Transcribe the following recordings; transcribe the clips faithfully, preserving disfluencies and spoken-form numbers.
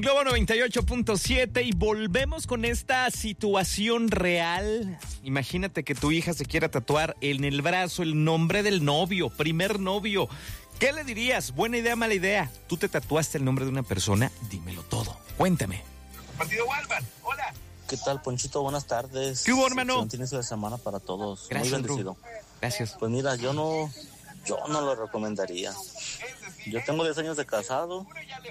Globo noventa y ocho punto siete y volvemos con esta situación real. Imagínate que tu hija se quiera tatuar en el brazo el nombre del novio, primer novio. ¿Qué le dirías? ¿Buena idea, mala idea? ¿Tú te tatuaste el nombre de una persona? Dímelo todo. Cuéntame. Partido Walmart, hola. ¿Qué tal, Ponchito? Buenas tardes. ¿Qué hubo, hermano? Buen inicio de semana para todos. Gracias, muy bendecido. Drew. Gracias. Pues mira, yo no, yo no lo recomendaría. Yo tengo diez años de casado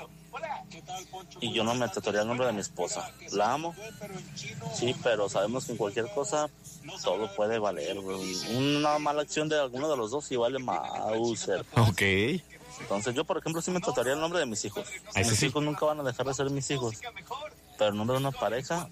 y yo no me tatuaría el nombre de mi esposa. La amo, sí, pero sabemos que en cualquier cosa todo puede valer, güey. Una mala acción de alguno de los dos sí vale Mauser. Ok. Entonces yo, por ejemplo, sí me tatuaría el nombre de mis hijos. Eso Mis sí. hijos nunca van a dejar de ser mis hijos. Pero el nombre de una pareja,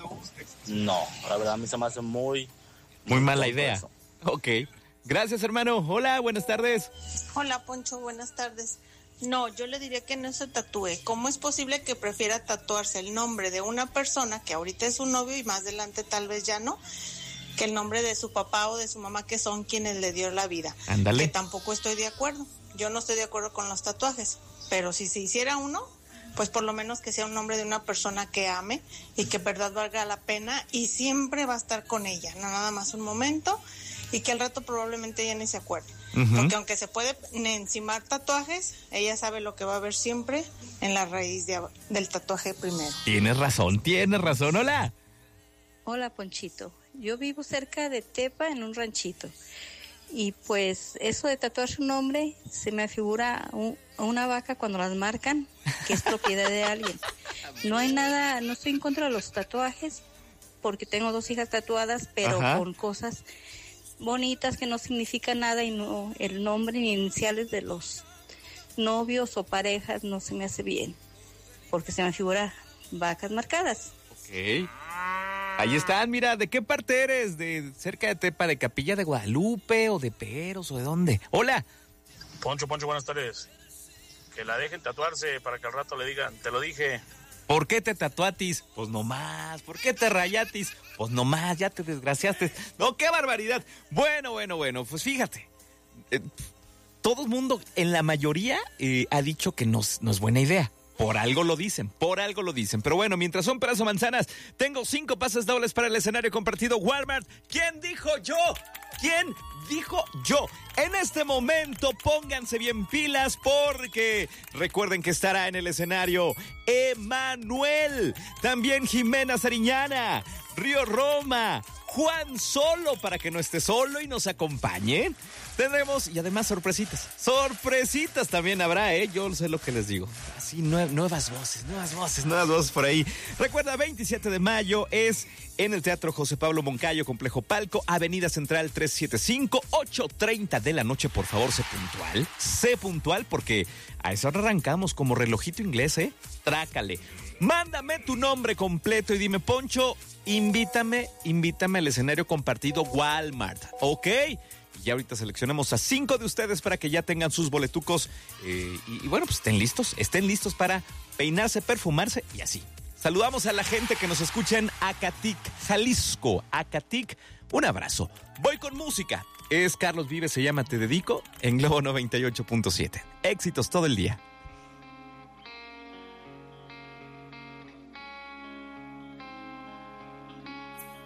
no. La verdad a mí se me hace muy... Muy mala tonto idea. eso. Ok. Gracias, hermano. Hola, buenas tardes. Hola, Poncho, buenas tardes. No, yo le diría que no se tatúe. ¿Cómo es posible que prefiera tatuarse el nombre de una persona que ahorita es su novio y más adelante tal vez ya no, que el nombre de su papá o de su mamá, que son quienes le dio la vida? Ándale. Que tampoco estoy de acuerdo. Yo no estoy de acuerdo con los tatuajes, pero si se hiciera uno, pues por lo menos que sea un nombre de una persona que ame y que en verdad valga la pena y siempre va a estar con ella, no nada más un momento, y que al rato probablemente ella ni se acuerde. Uh-huh. Porque aunque se puede encimar tatuajes, ella sabe lo que va a ver siempre en la raíz de, del tatuaje primero. Tienes razón, tienes razón. Hola. Hola, Ponchito. Yo vivo cerca de Tepa, en un ranchito. Y pues eso de tatuar su nombre se me afigura un, una vaca cuando las marcan, que es propiedad de alguien. No hay nada, no estoy en contra de los tatuajes, porque tengo dos hijas tatuadas, pero Ajá. con cosas bonitas que no significan nada y no el nombre ni iniciales de los novios o parejas no se me hace bien, porque se me figura vacas marcadas. Ok. Ahí están, mira, ¿de qué parte eres? ¿De cerca de Tepa, de Capilla de Guadalupe o de Peros o de dónde? Hola. Poncho, Poncho, buenas tardes. Que la dejen tatuarse para que al rato le digan, te lo dije. ¿Por qué te tatuatis? Pues nomás. ¿Por qué te rayatis? Pues nomás, ya te desgraciaste. No, qué barbaridad. Bueno, bueno, bueno, pues fíjate. Eh, todo el mundo, en la mayoría, eh, ha dicho que no, no es buena idea. Por algo lo dicen, por algo lo dicen. Pero bueno, mientras son peras o manzanas, tengo cinco pases dobles para el escenario compartido Walmart. ¿Quién dijo yo? ¿Quién dijo yo? En este momento pónganse bien pilas porque recuerden que estará en el escenario Emanuel, también Jimena Sariñana, Río Roma, Juan Solo, para que no esté solo y nos acompañe. Tendremos, y además sorpresitas, sorpresitas también habrá, ¿eh? Yo sé lo que les digo. Así, nue- nuevas voces, nuevas voces, nuevas voces por ahí. Recuerda, veintisiete de mayo es en el Teatro José Pablo Moncayo, Complejo Palco, Avenida Central trescientos setenta y cinco, ocho treinta de la noche. Por favor, sé puntual, sé puntual, porque a esa hora arrancamos como relojito inglés, ¿eh? Trácale. Mándame tu nombre completo y dime, Poncho, invítame, invítame al escenario compartido Walmart, ¿ok? Y ya ahorita seleccionamos a cinco de ustedes para que ya tengan sus boletucos eh, y, y bueno, pues estén listos, estén listos para peinarse, perfumarse y así. Saludamos a la gente que nos escucha en Acatic, Jalisco. Acatic, un abrazo. Voy con música. Es Carlos Vives, se llama Te Dedico, en Globo noventa y ocho punto siete. Éxitos todo el día.